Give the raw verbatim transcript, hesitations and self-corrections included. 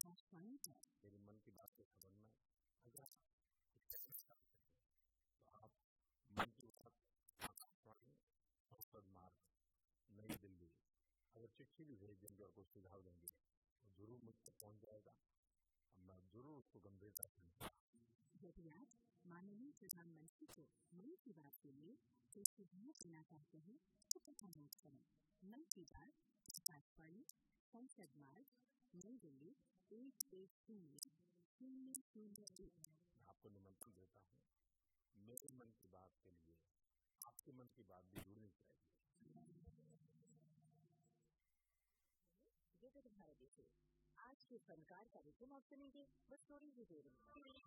आकाशवाणी है। मेरे मन की बात को समझना अगर तो आप मन की बात आकाशवाणी संसद मार्ग नई दिल्ली अगर चिट्ठी भी भेज देंगे और कुछ सुझाव देंगे तो जरूर मुझ तक पहुंच जाएगा। मैं जरूर उसको गंभीरता से यदि आप माननीय प्रधानमंत्री को मन की बात के लिए कोई सुझाव देना चाहते हैं तो पता नोट करें। मन की बात आकाशवाणी संसद मार्ग नई दिल्ली एक एक शून्य शून्य शून्य एक। आपको निमंत्रण देता हूँ। मेरे मन की बात के लिए आपके मन की बात भी जुड़नी चाहिए। विविध भारती से आज के फनकार कार्यक्रम आप सुनेंगे बस थोड़ी ही देर में।